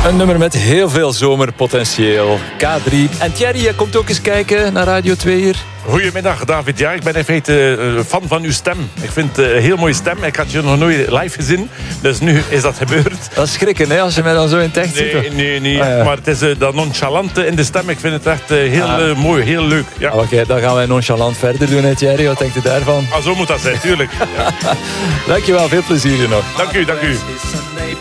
Een nummer met heel veel zomerpotentieel. K3. En Thierry, jij komt ook eens kijken naar Radio 2 hier. Goedemiddag, David. Ja, ik ben in feite fan van uw stem. Ik vind het een heel mooie stem. Ik had je nog nooit live gezien. Dus nu is dat gebeurd. Dat is schrikken, hè, als je mij dan zo in het echt ziet. Nee. Ah, ja. Maar het is dat nonchalante in de stem. Ik vind het echt heel mooi, heel leuk. Ja. Oké, dan gaan wij nonchalant verder doen, hè, Thierry. Wat denkt u daarvan? Zo moet dat zijn, tuurlijk. Ja. Dankjewel, veel plezier nog. Dank u.